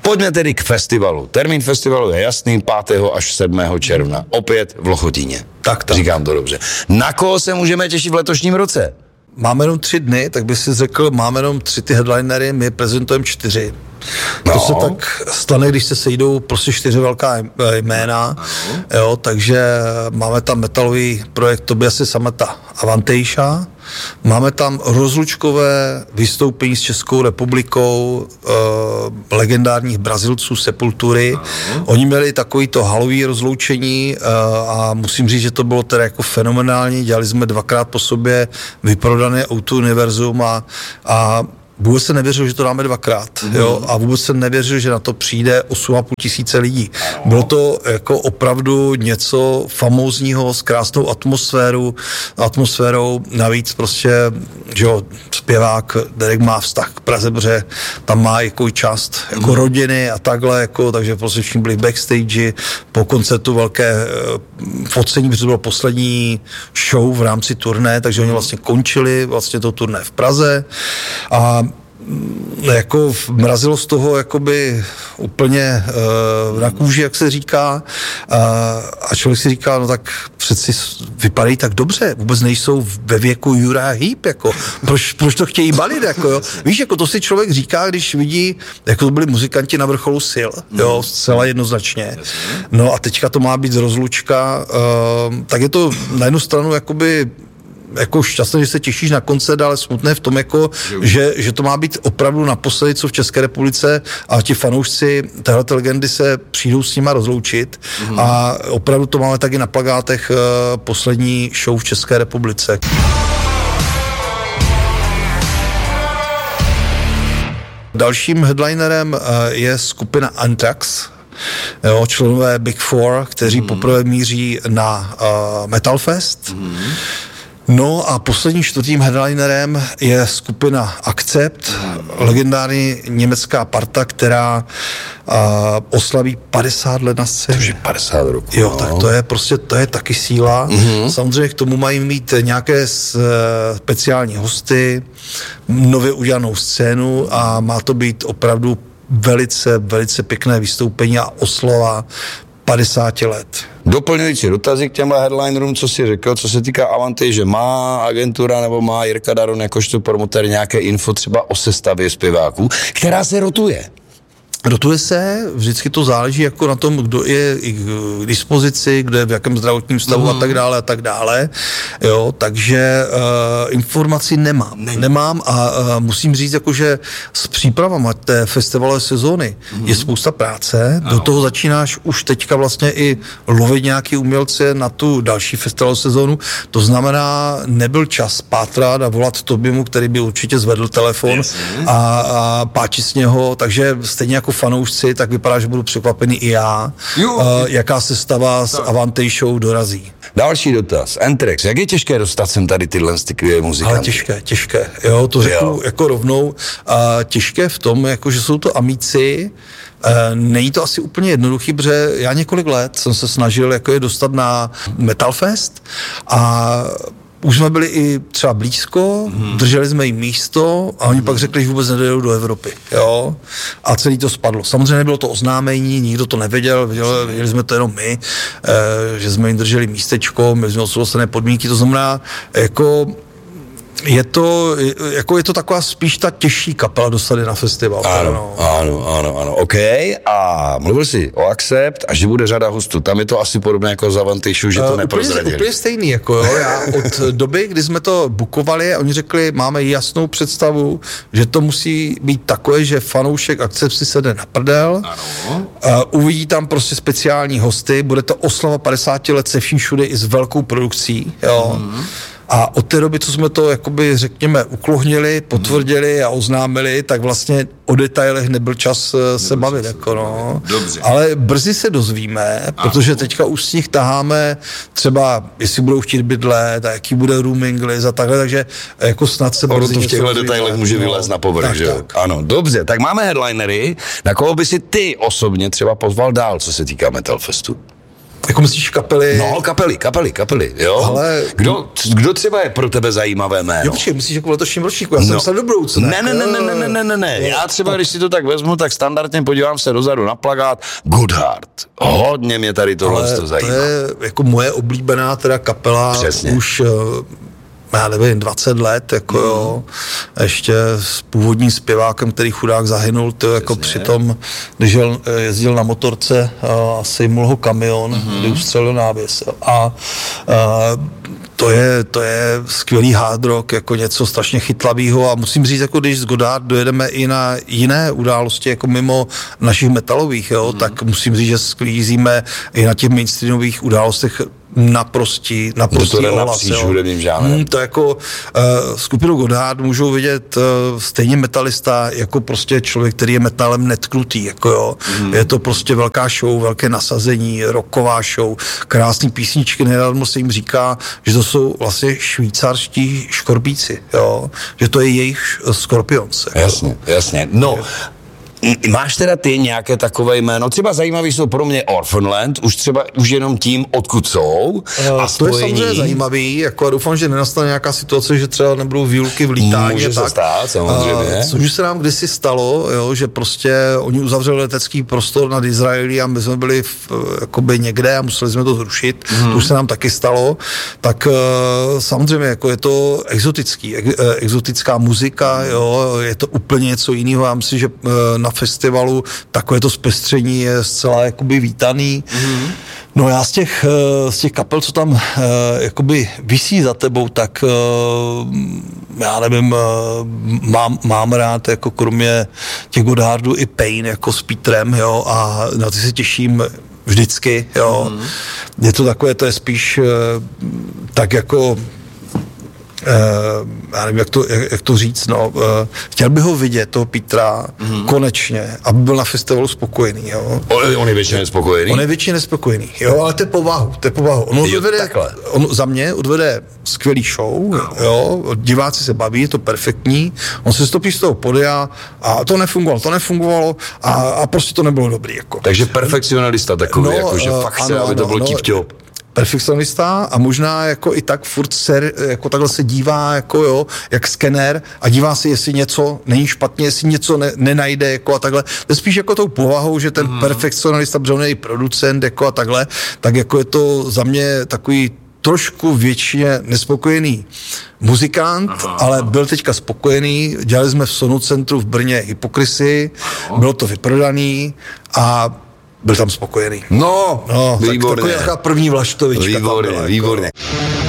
Pojďme tedy k festivalu. Termín festivalu je jasný, 5. až 7. června. Opět v Lochotíně. Tak. Říkám to dobře. Na koho se můžeme těšit v letošním roce? Máme jenom 3 dny, tak by si řekl, máme jenom 3 ty headlinery, my prezentujeme 4. No. To se tak stane, když se sejdou prostě 4 velká jména, jo, takže máme tam metalový projekt Tobiase Sameta Avantejša, máme tam rozlučkové vystoupení s Českou republikou legendárních Brazilců Sepultury. Oni měli takovýto halový rozloučení a musím říct, že to bylo teda jako fenomenální. Dělali jsme 2krát po sobě vyprodané O2 Univerzum a vůbec se nevěřil, že to dáme 2krát, jo, a vůbec se nevěřil, že na to přijde 8,5 tisíce lidí. Bylo to jako opravdu něco famózního s krásnou atmosférou, navíc prostě, že jo, zpěvák Derek má vztah k Praze, protože tam má jako část jako rodiny a takhle, jako, takže prostě všichni byli backstage, po koncertu velké focení, protože to bylo poslední show v rámci turné, takže oni vlastně končili vlastně to turné v Praze a jako mrazilo z toho jakoby úplně na kůži, jak se říká, a člověk si říká, no tak přeci vypadají tak dobře, vůbec nejsou ve věku Uriah Heep, jako, proč to chtějí balit, jako, jo? Víš, jako to si člověk říká, když vidí, jako to byli muzikanti na vrcholu sil, jo, zcela jednoznačně, no a teďka to má být rozlučka, tak je to na jednu stranu jakoby jako šťastné, že se těšíš na koncert, ale smutné v tom, jako, že to má být opravdu naposledy, co v České republice a ti fanoušci téhleté legendy se přijdou s nima rozloučit a opravdu to máme taky na plakátech poslední show v České republice. Dalším headlinerem je skupina Anthrax, jo, členové Big Four, kteří poprvé míří na Metal Fest. No a posledním 4. headlinerem je skupina Accept, legendární německá parta, která oslaví 50 let na scéně. Takže 50 roků. Jo, tak to je taky síla. Samozřejmě k tomu mají mít nějaké speciální hosty, nově udělanou scénu a má to být opravdu velice, velice pěkné vystoupení a oslava 50 let. Doplňující dotazy k těmhle headlinerům, co jsi řekl, co se týká Avanty, že má agentura nebo má Jirka Daron jakožto promotér nějaké info třeba o sestavě zpěváků, která se rotuje. Rotuje se, vždycky to záleží jako na tom, kdo je k dispozici, kdo je v jakém zdravotním stavu a tak dále. Jo, takže informací nemám a musím říct, jako, že s přípravama té festivalové sezóny je spousta práce, do toho začínáš už teďka vlastně i lovit nějaký umělce na tu další festivalovou sezónu, to znamená, nebyl čas pátrat a volat Tobimu, který by určitě zvedl telefon a páči z něho, takže stejně jako fanoušci, tak vypadá, že budu překvapený i já, jaká sestava s Avantejšou dorazí. Další dotaz. Anthrax, jak je těžké dostat sem tady tyhle styky muzikanty? Ale těžké, jo, to řeknu jako rovnou. Těžké v tom, jako, že jsou to amíci, není to asi úplně jednoduchý, protože já několik let jsem se snažil jako je dostat na Metal Fest a už jsme byli i třeba blízko, drželi jsme jim místo a oni pak řekli, že vůbec nedojedou do Evropy, jo, a celý to spadlo. Samozřejmě nebylo to oznámení, nikdo to nevěděl, věděli jsme to jenom my, že jsme jim drželi místečko, my jsme odsouhlasené podmínky, to znamená, jako je to taková spíš ta těžší kapela dostat na festival. Ano, OK. A mluvil jsi o Accept a že bude řada hostů. Tam je to asi podobné jako za Avantejšu, že to neprozradili. Úplně stejný, jako jo. Já od doby, kdy jsme to bukovali, oni řekli, máme jasnou představu, že to musí být takové, že fanoušek Accept si sede na prdel. Uvidí tam prostě speciální hosty, bude to oslava 50 let se vším všude i s velkou produkcí, jo. A od té doby, co jsme to, jakoby, řekněme, uklohnili, potvrdili a oznámili, tak vlastně o detailech nebyl čas se bavit. Jako, no. Dobře. Ale brzy se dozvíme, protože teďka už z nich taháme třeba, jestli budou chtít bydlet, a jaký bude rooming list a takhle, takže jako snad se brzy to v těchto detailech může vylézt na povrch, že jo? Ano, dobře, tak máme headlinery, na koho by si ty osobně třeba pozval dál, co se týká Metal Festu? Jako myslíš kapely? No, kapely, jo. Ale... Kdo třeba je pro tebe zajímavé jméno? Jo, počkej, myslíš jako v letošním ročníku, já jsem myslel do budoucna. Ne. Já třeba, když si to tak vezmu, tak standardně podívám se dozadu na plakát Goodheart. Hodně mě tady tohle to zajímá. To je jako moje oblíbená teda kapela. Přesně. Už já nevím, 20 let, jako jo, ještě s původním zpěvákem, který chudák zahynul, to jako přitom, když jezdil na motorce a sejmul ho kamion, kdy ustřelil návěs. A to je skvělý hard rock, jako něco strašně chytlavého a musím říct, jako když z Godard dojedeme i na jiné události, jako mimo našich metalových, jo, tak musím říct, že sklízíme i na těch mainstreamových událostech naprostý ohlas. To jako skupinu Godard můžou vidět stejně metalista, jako prostě člověk, který je metalem netknutý, jako jo. Je to prostě velká show, velké nasazení, rocková show, krásný písničky, nedávno se jim říká, že to jsou vlastně švýcarští škorpíci, jo. Že to je jejich Scorpions. Jasně. No, máš teda ty nějaké takové jméno? Třeba zajímavý jsou pro mě Orphanland, už jenom tím, odkud jsou. A to je samozřejmě zajímavý, jako a doufám, že nenastane nějaká situace, že třeba nebudou výluky v lítání. Může se stát, samozřejmě. Což se nám kdysi stalo, jo, že prostě oni uzavřeli letecký prostor nad Izraelí a my jsme byli jakoby někde a museli jsme to zrušit. To už se nám taky stalo. Tak samozřejmě, jako je to exotická muzika, jo, je to úplně něco jiného. Já myslím, že na festivalu takové to zpestření je zcela jakoby vítaný. No já z těch kapel, co tam jakoby visí za tebou, tak já nevím, mám rád jako kromě těch Godardů i Pain jako s Petrem, jo, a na ty se těším vždycky, jo. Je to takové, to je spíš tak jako já nevím, jak to říct, no. Chtěl bych ho vidět, toho Petra, konečně, aby byl na festivalu spokojený, jo. On je většině nespokojený? On je většině nespokojený, jo, ale to je povahu. On za mě odvede skvělý show, jo, diváci se baví, je to perfektní, on se stopí z toho podia a to nefungovalo a prostě to nebylo dobrý, jako. Takže perfekcionalista takový, jako, že fakt chce, aby to bylo tip-top. Perfekcionista a možná jako i tak furt jako takhle se dívá jako jo, jak skener a dívá se, jestli něco není špatně, jestli něco nenajde jako a takhle. To je spíš jako tou povahou, že ten perfekcionalista, protože on je i producent jako a takhle, tak jako je to za mě takový trošku většině nespokojený muzikant, ale byl teďka spokojený. Dělali jsme v Sonu Centru v Brně Hypokrisii, bylo to vyprodaný a byl tam spokojený. No, výborně. Taková první vlaštovička. Výborně.